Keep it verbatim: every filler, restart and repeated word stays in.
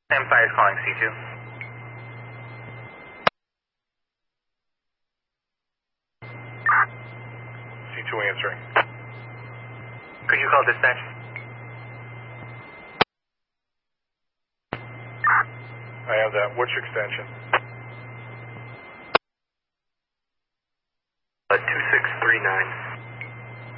Empire is calling C two. C two answering. Could you call dispatch? I have that. What's your extension? Uh, two six three nine.